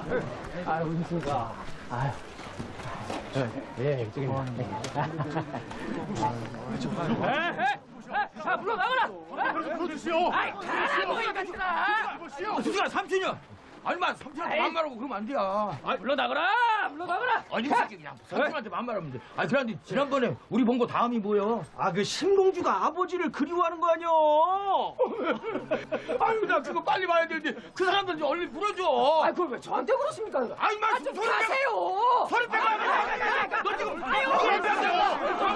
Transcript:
아유, 은수가. 아유. 예, 저기. 자, 불러 나가라! 불러주시오! 아이, 가라고, 이 같들아! 수수야, 삼촌이야! 아니, 삼촌한테 반말하고 그러면 안 돼. 불러 나가라! 불러 나가라! 아니, 이 새끼 그냥 삼촌한테 반말하면 돼. 아니, 그런데 지난번에 우리 본 거 다음이 뭐야? 아, 그 신공주가 아버지를 그리워하는 거 아니야? 아유, 나 그거 빨리 봐야 되는데 그 사람들 좀 얼른 불러줘. 아이, 그걸 왜 저한테 그러십니까? 아이, 말 좀 하세요! 소리 빼고 너 지금 아유,